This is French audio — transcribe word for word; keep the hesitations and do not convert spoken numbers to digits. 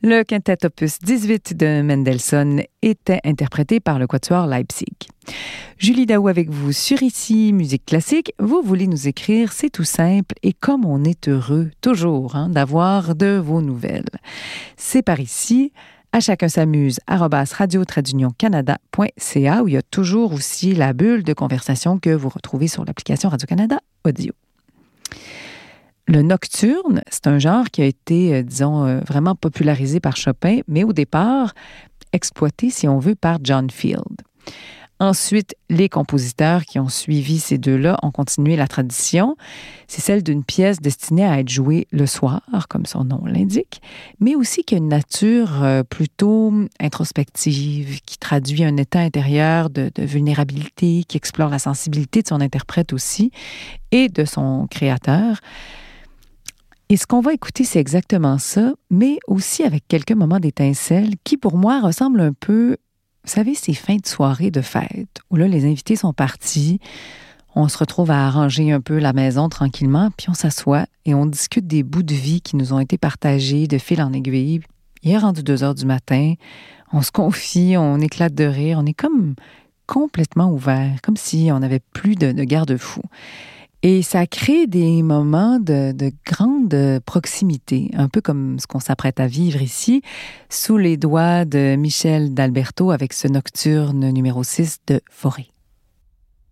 Le quintet opus dix-huit de Mendelssohn était interprété par le Quatuor Leipzig. Julie Daou avec vous sur Ici Musique Classique. Vous voulez nous écrire, c'est tout simple et comme on est heureux toujours hein, d'avoir de vos nouvelles. C'est par ici, à chacun s'amuse, arobase radio trait d'union canada point c a où il y a toujours aussi la bulle de conversation que vous retrouvez sur l'application Radio-Canada Audio. Le nocturne, c'est un genre qui a été, euh, disons, euh, vraiment popularisé par Chopin, mais au départ, exploité, si on veut, par John Field. Ensuite, les compositeurs qui ont suivi ces deux-là ont continué la tradition. C'est celle d'une pièce destinée à être jouée le soir, comme son nom l'indique, mais aussi qui a une nature euh, plutôt introspective, qui traduit un état intérieur de, de vulnérabilité, qui explore la sensibilité de son interprète aussi et de son créateur. Et ce qu'on va écouter, c'est exactement ça, mais aussi avec quelques moments d'étincelle qui, pour moi, ressemblent un peu, vous savez, ces fins de soirée de fête, où là, les invités sont partis, on se retrouve à arranger un peu la maison tranquillement, puis on s'assoit et on discute des bouts de vie qui nous ont été partagés de fil en aiguille. Il est rendu deux heures du matin, on se confie, on éclate de rire, on est comme complètement ouvert, comme si on n'avait plus de, de garde-fou. Et ça crée des moments de, de grande proximité, un peu comme ce qu'on s'apprête à vivre ici, sous les doigts de Michel d'Alberto avec ce nocturne numéro six de Fauré.